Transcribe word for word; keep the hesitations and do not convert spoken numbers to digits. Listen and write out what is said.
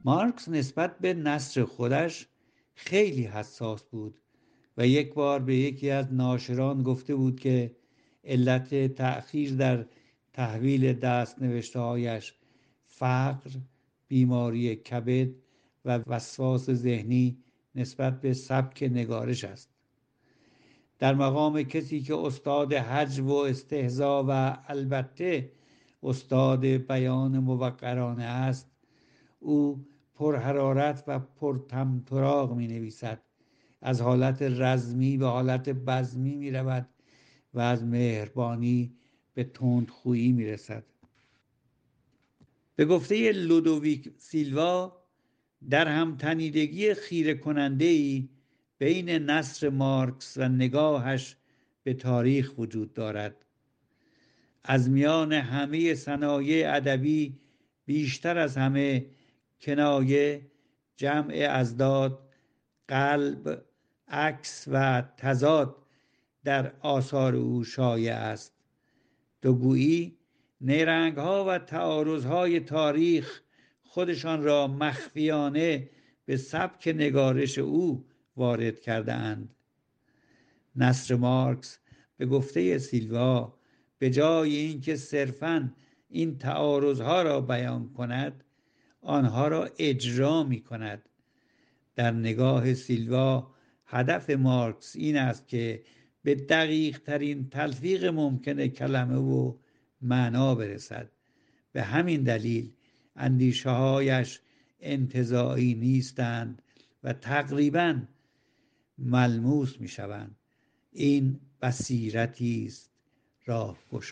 مارکس نسبت به نثر خودش خیلی حساس بود و یک بار به یکی از ناشران گفته بود که علت تأخیر در تحویل دست نوشته‌هایش فقر، بیماری کبد و وسواس ذهنی نسبت به سبک نگارش است. در مقام کسی که استاد هجو و استهزا و البته استاد بیان موقرانه است، او پرحرارت و پرطمطراق می نویسد، از حالت رزمی به حالت بزمی می رود و از مهربانی به تندخویی می رسد. به گفته لودویک سیلوا، در هم تنیدگی خیره کننده‌ای بین نثر مارکس و نگاهش به تاریخ وجود دارد. از میان همه صنایع ادبی بیشتر از همه کنایه، جمع ازداد، قلب، عکس و تضاد در آثار او شایع است. دوگویی نیرنگ‌ها و تعارض‌های تاریخ خودشان را مخفیانه به سبک نگارش او وارد کرده اند. نثر مارکس به گفته سیلوا به جای اینکه صرفاً این تعارض‌ها را بیان کند، آنها را اجرا می کند. در نگاه سیلوا هدف مارکس این است که به دقیق ترین تلفیق ممکن کلمه و معنا برسد. به همین دلیل اندیشه هایش انتزاعی نیستند و تقریباً ملموس می شوند. این بصیرتی است راهگشا.